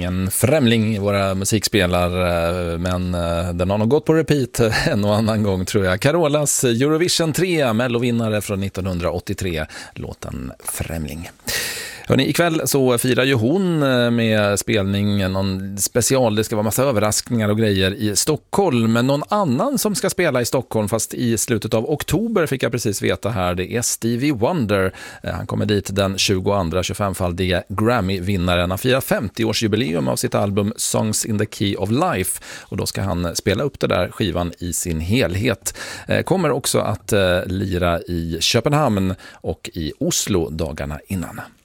en främling i våra musikspelare, men den har nog gått på repeat en och annan gång tror jag. Carolas Eurovision 3, mellovinnare från 1983, låten Främling. Hörrni, ikväll så firar ju hon med spelning någon special, det ska vara massa överraskningar och grejer i Stockholm, men någon annan som ska spela i Stockholm fast i slutet av oktober fick jag precis veta här, det är Stevie Wonder. Han kommer dit den 25-faldige Grammy-vinnaren. Han firar 50-årsjubileum av sitt album Songs in the Key of Life och då ska han spela upp det där skivan i sin helhet. Kommer också att lira i Köpenhamn och i Oslo dagarna innan.